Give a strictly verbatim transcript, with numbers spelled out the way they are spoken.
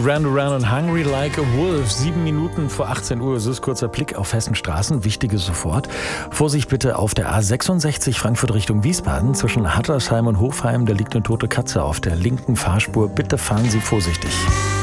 Duran Duran und Hungry Like a Wolf. Sieben Minuten vor achtzehn Uhr. So ist kurzer Blick auf Hessenstraßen. Wichtiges sofort. Vorsicht bitte auf der A sechsundsechzig Frankfurt Richtung Wiesbaden. Zwischen Hattersheim und Hofheim, da liegt eine tote Katze auf der linken Fahrspur. Bitte fahren Sie vorsichtig.